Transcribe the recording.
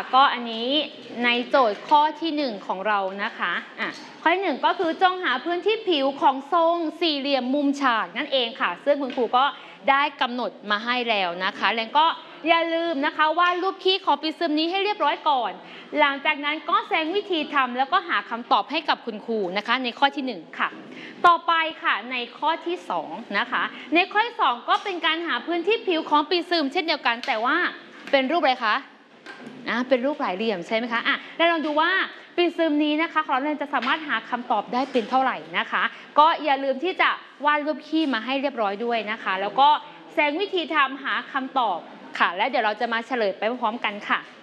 ก็อันนี้ในโจทย์ข้อที่1ของเรานะคะข้อที่1ก็คือจงหาพื้นที่ผิวของทรงสี่เหลี่ยมมุมฉากนั่นเองค่ะซึ่งคุณครูก็ได้กำหนดมาให้แล้วนะคะแล้วก็อย่าลืมนะคะวาดรูปขี้ของปริซึมนี้ให้เรียบร้อยก่อนหลังจากนั้นก็แสดงวิธีทำแล้วก็หาคำตอบให้กับคุณครูนะคะในข้อที่1ค่ะต่อไปค่ะในข้อที่2นะคะในข้อที่2ก็เป็นการหาพื้นที่ผิวของปริซึมเช่นเดียวกันแต่ว่าเป็นรูปอะไรคะเป็นรูปหลายเหลี่ยมใช่ไหมคะแล้วลองดูว่าปริซึมนี้นะคะของเราจะสามารถหาคำตอบได้เป็นเท่าไหร่นะคะก็อย่าลืมที่จะวาดรูปขี้มาให้เรียบร้อยด้วยนะคะแล้วก็แสดงวิธีทำหาคำตอบค่ะและเดี๋ยวเราจะมาเฉลยไปพร้อมกันค่ะ